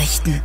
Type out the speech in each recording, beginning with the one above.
Nachrichten.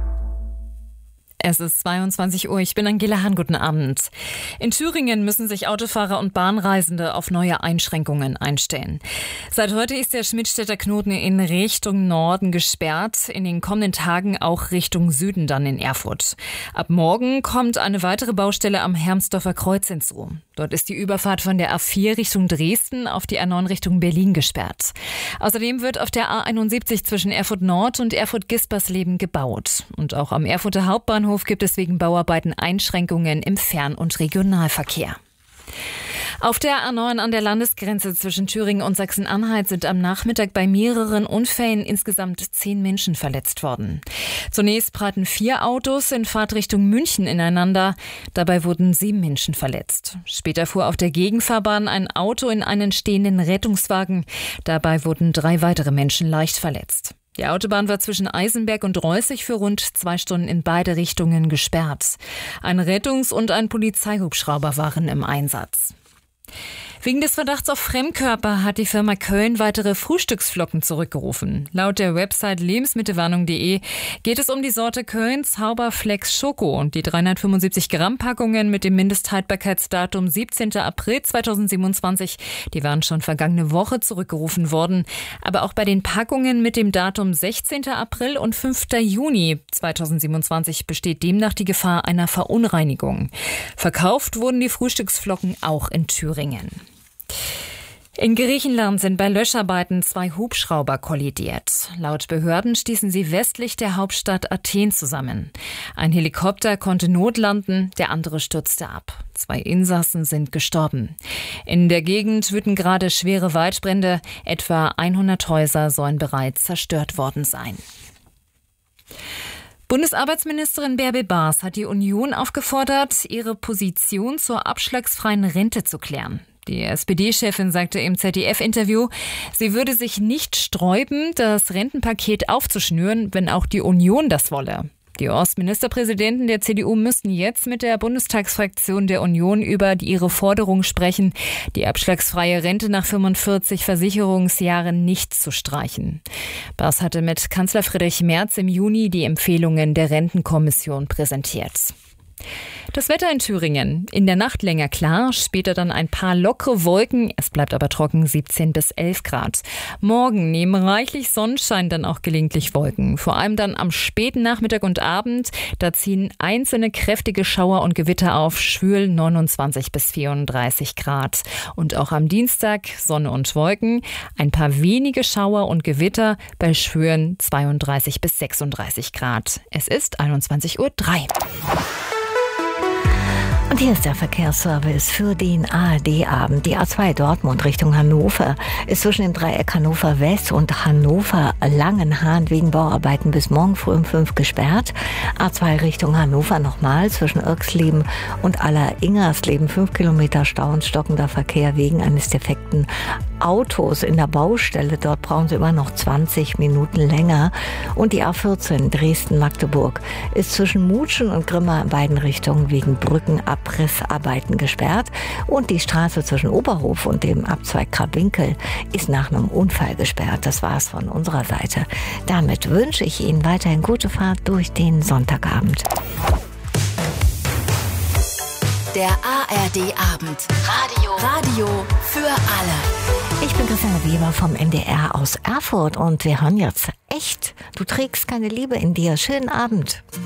Es ist 22 Uhr, ich bin Angela Hahn, guten Abend. In Thüringen müssen sich Autofahrer und Bahnreisende auf neue Einschränkungen einstellen. Seit heute ist der Schmidtstädter Knoten in Richtung Norden gesperrt, in den kommenden Tagen auch Richtung Süden dann in Erfurt. Ab morgen kommt eine weitere Baustelle am Hermsdorfer Kreuz hinzu. Dort ist die Überfahrt von der A4 Richtung Dresden auf die A9 Richtung Berlin gesperrt. Außerdem wird auf der A71 zwischen Erfurt Nord und Erfurt-Gispersleben gebaut. Und auch am Erfurter Hauptbahnhof gibt es wegen Bauarbeiten Einschränkungen im Fern- und Regionalverkehr. Auf der A9 an der Landesgrenze zwischen Thüringen und Sachsen-Anhalt sind am Nachmittag bei mehreren Unfällen insgesamt 10 Menschen verletzt worden. Zunächst prallten 4 Autos in Fahrtrichtung München ineinander. Dabei wurden 7 Menschen verletzt. Später fuhr auf der Gegenfahrbahn ein Auto in einen stehenden Rettungswagen. Dabei wurden 3 weitere Menschen leicht verletzt. Die Autobahn war zwischen Eisenberg und Reußig für rund 2 Stunden in beide Richtungen gesperrt. Ein Rettungs- und ein Polizeihubschrauber waren im Einsatz. Wegen des Verdachts auf Fremdkörper hat die Firma Köln weitere Frühstücksflocken zurückgerufen. Laut der Website lebensmittelwarnung.de geht es um die Sorte Köln Zauberflex Schoko. Die 375 Gramm Packungen mit dem Mindesthaltbarkeitsdatum 17. April 2027, die waren schon vergangene Woche zurückgerufen worden. Aber auch bei den Packungen mit dem Datum 16. April und 5. Juni 2027 besteht demnach die Gefahr einer Verunreinigung. Verkauft wurden die Frühstücksflocken auch in Thüringen. In Griechenland sind bei Löscharbeiten 2 Hubschrauber kollidiert. Laut Behörden stießen sie westlich der Hauptstadt Athen zusammen. Ein Helikopter konnte notlanden, der andere stürzte ab. 2 Insassen sind gestorben. In der Gegend wüten gerade schwere Waldbrände. Etwa 100 Häuser sollen bereits zerstört worden sein. Bundesarbeitsministerin Bärbel Baas hat die Union aufgefordert, ihre Position zur abschlagsfreien Rente zu klären. Die SPD-Chefin sagte im ZDF-Interview, sie würde sich nicht sträuben, das Rentenpaket aufzuschnüren, wenn auch die Union das wolle. Die Ostministerpräsidenten der CDU müssten jetzt mit der Bundestagsfraktion der Union über ihre Forderung sprechen, die abschlagsfreie Rente nach 45 Versicherungsjahren nicht zu streichen. Baas hatte mit Kanzler Friedrich Merz im Juni die Empfehlungen der Rentenkommission präsentiert. Das Wetter in Thüringen. In der Nacht länger klar, später dann ein paar lockere Wolken. Es bleibt aber trocken, 17 bis 11 Grad. Morgen neben reichlich Sonnenschein dann auch gelegentlich Wolken. Vor allem dann am späten Nachmittag und Abend. Da ziehen einzelne kräftige Schauer und Gewitter auf, schwül 29 bis 34 Grad. Und auch am Dienstag Sonne und Wolken. Ein paar wenige Schauer und Gewitter bei Schwülen 32 bis 36 Grad. Es ist 21:03 Uhr. Und hier ist der Verkehrsservice für den ARD-Abend. Die A2 Dortmund Richtung Hannover ist zwischen dem Dreieck Hannover West und Hannover Langenhahn wegen Bauarbeiten bis morgen früh um 5 gesperrt. A2 Richtung Hannover nochmal zwischen Irxleben und Aller-Ingersleben 5 Kilometer Stau und stockender Verkehr wegen eines defekten Autos in der Baustelle. Dort brauchen sie immer noch 20 Minuten länger. Und die A14 Dresden-Magdeburg ist zwischen Mutschen und Grimma in beiden Richtungen wegen Brückenabrissarbeiten gesperrt. Und die Straße zwischen Oberhof und dem Abzweig Krabwinkel ist nach einem Unfall gesperrt. Das war's von unserer Seite. Damit wünsche ich Ihnen weiterhin gute Fahrt durch den Sonntagabend. Der ARD-Abend. Radio für alle. Ich bin Christiane Weber vom NDR aus Erfurt und wir hören jetzt Echt. Du trägst keine Liebe in dir. Schönen Abend.